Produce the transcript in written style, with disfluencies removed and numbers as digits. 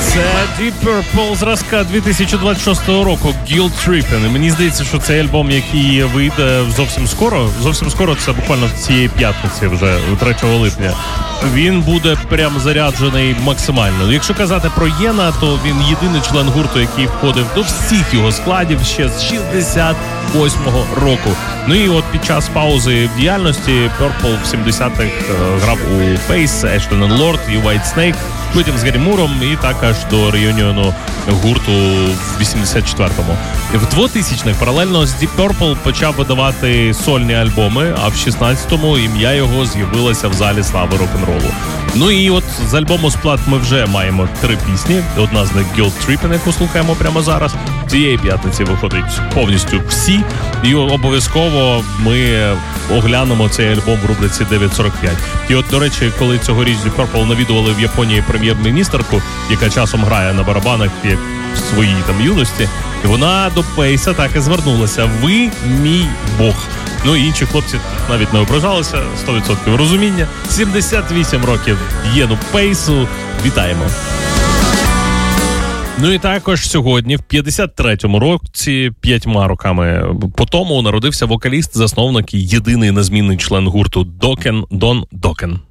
Це Deep Purple зразка 2026 року Guilt Trippin'. І мені здається, що цей альбом, який вийде зовсім скоро, це буквально цієї п'ятниці, вже 3 липня, він буде прям заряджений максимально. Якщо казати про Єна, то він єдиний член гурту, який входив до всіх його складів ще з 68-го року. Ну і от під час паузи в діяльності Purple в 70-х грав у Face, Ashton & Lord і White Snake, потім з Гаррі Муром і так аж до реюніону гурту в 84-му. В 2000-х паралельно з Deep Purple почав видавати сольні альбоми, а в 16-му ім'я його з'явилося в залі слави рок-н-ролу. Ну і от з альбому Splat ми вже маємо 3 пісні. Одна з них Guilt Trippin', яку слухаємо прямо зараз. Цієї п'ятниці виходить повністю всі. І обов'язково ми оглянемо цей альбом в рубриці 945. І от, до речі, коли цьогоріч Deep Purple навідували в Японії прем'єр-міністерку, яка часом грає на барабанах, як в своїй там юності, вона до Пейса так і звернулася: "Ви мій Бог". Ну і інші хлопці навіть не ображалися, 100% розуміння. 78 років Єну Пейсу. Вітаємо. Ну і також сьогодні, в 53-му році, 5 роками по тому, народився вокаліст, засновник і єдиний незмінний член гурту Дон Докен.